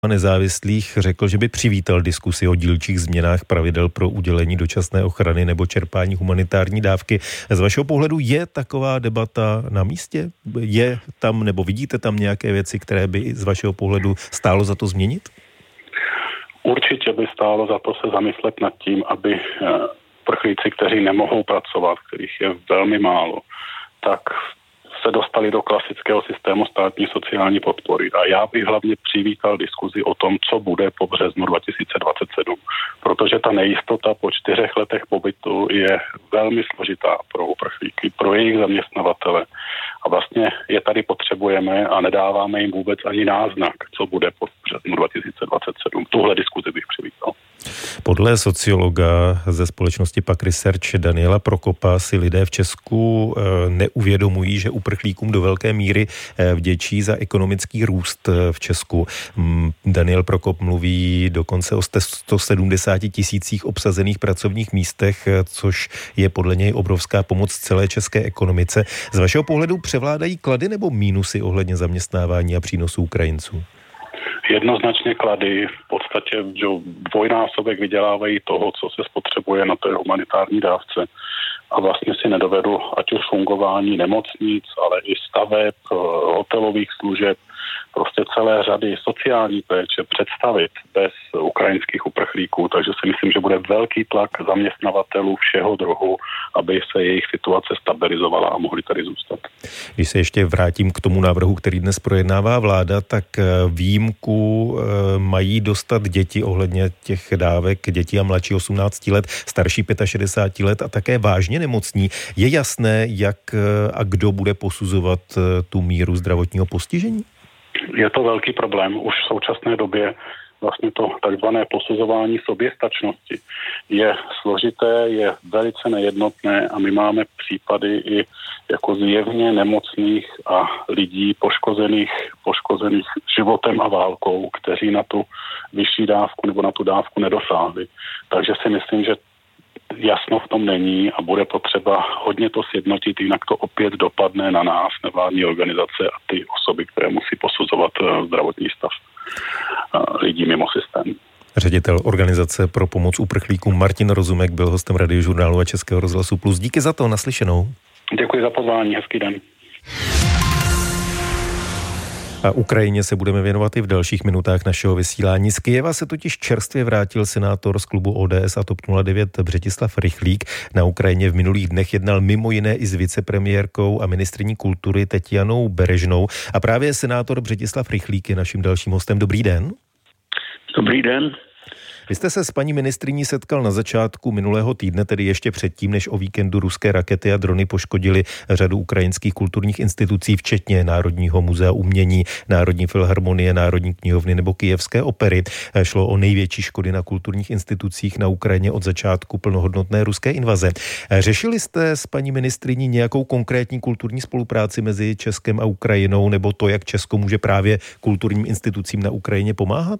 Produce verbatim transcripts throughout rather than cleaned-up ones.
nezávislých řekl, že by přivítal diskusi o dílčích změnách pravidel pro udělení dočasné ochrany nebo čerpání humanitární dávky. Z vašeho pohledu je taková debata na místě? Je tam, nebo vidíte tam nějaké věci, které by z vašeho pohledu stálo za to změnit? Určitě by stálo za to se zamyslet nad tím, aby uprchlíci, kteří nemohou pracovat, kterých je velmi málo, tak se dostali do klasického systému státní sociální podpory. A já bych hlavně přivítal diskuzi o tom, co bude po březnu dva tisíce dvacet sedm, protože ta nejistota po čtyřech letech pobytu je velmi složitá pro uprchlíky, pro jejich zaměstnavatele. A vlastně je tady potřebujeme a nedáváme jim vůbec ani náznak, co bude po březnu dva tisíce dvacet sedm. Tuhle diskuzi bych přivítal. Podle sociologa ze společnosti Pak Research Daniela Prokopa si lidé v Česku neuvědomují, že uprchlíkům do velké míry vděčí za ekonomický růst v Česku. Daniel Prokop mluví dokonce o sto sedmdesáti tisících obsazených pracovních místech, což je podle něj obrovská pomoc celé české ekonomice. Z vašeho pohledu převládají klady nebo mínusy ohledně zaměstnávání a přínosů Ukrajinců? Jednoznačně klady, v podstatě že dvojnásobek vydělávají toho, co se spotřebuje na té humanitární dávce. A vlastně si nedovedu, ať už fungování nemocnic, ale i staveb, hotelových služeb, prostě celé řady sociální péče představit bez ukrajinských uprchlíků, takže si myslím, že bude velký tlak zaměstnavatelů všeho druhu, aby se jejich situace stabilizovala a mohli tady zůstat. Když se ještě vrátím k tomu návrhu, který dnes projednává vláda, tak výjimku mají dostat děti ohledně těch dávek, děti a mladší osmnácti let, starší šedesáti pěti let a také vážně nemocní. Je jasné, jak a kdo bude posuzovat tu míru zdravotního postižení? Je to velký problém. Už v současné době vlastně to takzvané posuzování soběstačnosti je složité, je velice nejednotné a my máme případy i jako zjevně nemocných a lidí poškozených, poškozených životem a válkou, kteří na tu vyšší dávku nebo na tu dávku nedosáhli. Takže si myslím, že jasno v tom není a bude potřeba hodně to sjednotit, jinak to opět dopadne na nás, nevládní organizace a ty osoby, které musí posuzovat zdravotní stav lidí mimo systém. Ředitel Organizace pro pomoc uprchlíkům Martin Rozumek byl hostem Radiožurnálu a Českého rozhlasu Plus. Díky za to, naslyšenou. Děkuji za pozvání, hezký den. A Ukrajině se budeme věnovat i v dalších minutách našeho vysílání. Z Kyjeva se totiž čerstvě vrátil senátor z klubu O D S a TOP nula devět Břetislav Rychlík. Na Ukrajině v minulých dnech jednal mimo jiné i s vicepremiérkou a ministryní kultury Tetianou Berežnou. A právě senátor Břetislav Rychlík je naším dalším hostem. Dobrý den. Dobrý den. Vy jste se s paní ministryní setkal na začátku minulého týdne, tedy ještě předtím, než o víkendu ruské rakety a drony poškodily řadu ukrajinských kulturních institucí, včetně Národního muzea umění, Národní filharmonie, Národní knihovny nebo Kyjevské opery. Šlo o největší škody na kulturních institucích na Ukrajině od začátku plnohodnotné ruské invaze. Řešili jste s paní ministryní nějakou konkrétní kulturní spolupráci mezi Českem a Ukrajinou, nebo to, jak Česko může právě kulturním institucím na Ukrajině pomáhat?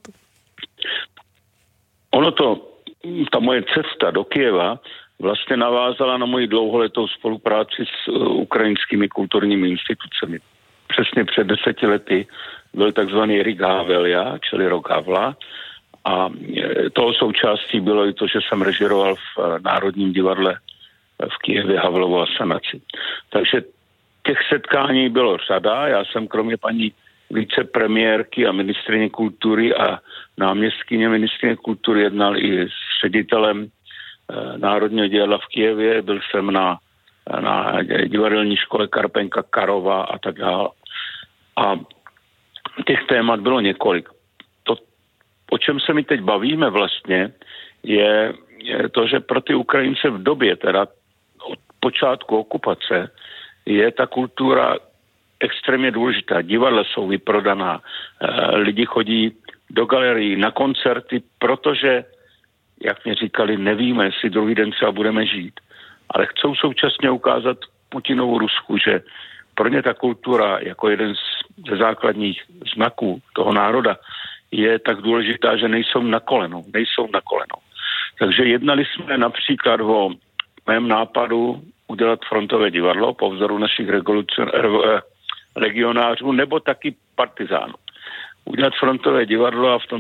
Ono to, ta moje cesta do Kyjeva vlastně navázala na moji dlouholetou spolupráci s ukrajinskými kulturními institucemi. Přesně před deseti lety byl takzvaný Rik Havelia, čili Rok Havla, a toho součástí bylo i to, že jsem režiroval v Národním divadle v Kyjevě Havlovu asanaci. Takže těch setkání bylo řada, já jsem kromě paní vicepremiérky a ministryně kultury a náměstkyně ministryně kultury jednal i s ředitelem e, Národního divadla v Kyjevě, byl jsem na, na divadelní škole Karpenka Karova a tak dále. A těch témat bylo několik. To, o čem se my teď bavíme vlastně, je, je to, že pro ty Ukrajince v době, teda od počátku okupace, je ta kultura extrémně důležitá. Divadla jsou vyprodaná, lidi chodí do galerií, na koncerty, protože, jak mě říkali, nevíme, jestli druhý den třeba budeme žít. Ale chcou současně ukázat Putinovu Rusku, že pro ně ta kultura jako jeden ze základních znaků toho národa je tak důležitá, že nejsou na kolenou. Nejsou na kolenou. Takže jednali jsme například o mém nápadu udělat frontové divadlo po vzoru našich regionářů nebo taky partizánů. udělat frontové divadlo a v tom